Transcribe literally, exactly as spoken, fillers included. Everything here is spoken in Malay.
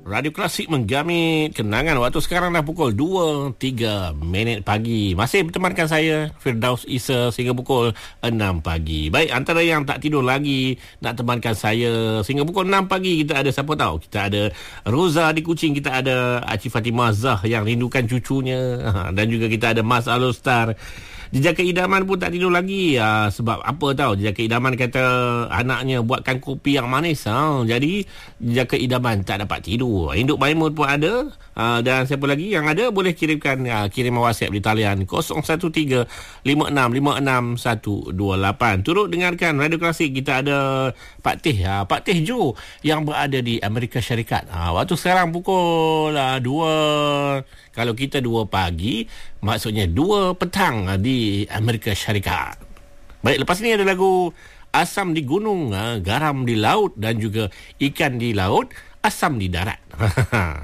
Radio Klasik menggamit kenangan. Waktu sekarang dah pukul dua tiga minit pagi. Masih bertemankan saya, Firdaus Isa, sehingga pukul enam pagi. Baik, antara yang tak tidur lagi nak temankan saya sehingga pukul enam pagi, kita ada siapa tahu? Kita ada Roza di Kuching, kita ada Acik Fatimah Zah yang rindukan cucunya, dan juga kita ada Mas Alostar. Jejaka Idaman pun tak tidur lagi. Ha, sebab apa tahu? Jejaka Idaman kata anaknya buatkan kopi yang manis. Ha, jadi Jejaka Idaman tak dapat tidur. Induk Maimun pun ada. Ha, dan siapa lagi yang ada boleh kirimkan ha, kiriman WhatsApp di talian kosong satu tiga lima enam lima enam satu dua lapan. Turut dengarkan Radio Klasik. Kita ada Pak Teh, ha, Pak Teh Jo yang berada di Amerika Syarikat. Ha, waktu sekarang pukul ha, dua. Kalau kita dua pagi, maksudnya dua petang di Amerika Syarikat. Baik, lepas ni ada lagu Asam di Gunung, garam di laut, dan juga ikan di laut, asam di darat.